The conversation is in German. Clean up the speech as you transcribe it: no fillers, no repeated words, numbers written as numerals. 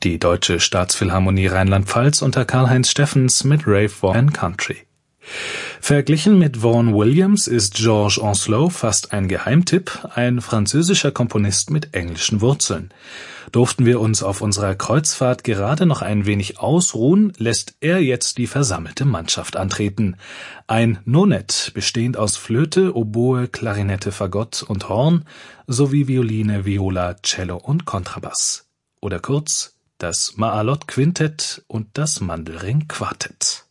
die Deutsche Staatsphilharmonie Rheinland-Pfalz unter Karl-Heinz Steffens mit Ralph Vaughan Country. Verglichen mit Vaughan Williams ist Georges Ancelot fast ein Geheimtipp, ein französischer Komponist mit englischen Wurzeln. Durften wir uns auf unserer Kreuzfahrt gerade noch ein wenig ausruhen, lässt er jetzt die versammelte Mannschaft antreten. Ein Nonet, bestehend aus Flöte, Oboe, Klarinette, Fagott und Horn, sowie Violine, Viola, Cello und Kontrabass. Oder kurz, das Maalot-Quintett und das Mandelring-Quartett.